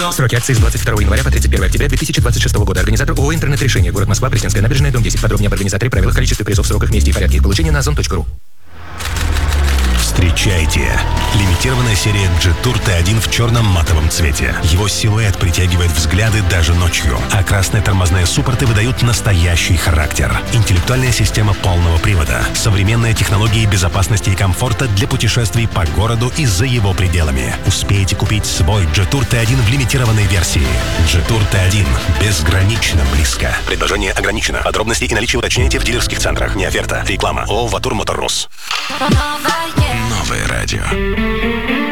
Сроки акции с 22 января по 31 октября 2026 года. Организатор ООО «Интернет-решение». Город Москва, Пресненская набережная, дом 10. Подробнее об организаторе, правилах, количестве призов, сроках, месте и порядке их получения на ozon.ru. Встречайте! Лимитированная серия G-Tour T1 в черном матовом цвете. Его силуэт притягивает взгляды даже ночью, а красные тормозные суппорты выдают настоящий характер. Интеллектуальная система полного привода, современные технологии безопасности и комфорта для путешествий по городу и за его пределами. Успейте купить свой G-Tour T1 в лимитированной версии. G-Tour T1 безгранично близко. Предложение ограничено. Подробности и наличие уточняйте в дилерских центрах. Не оферта. Реклама. ООО «Ватур Моторрус». Новое радио.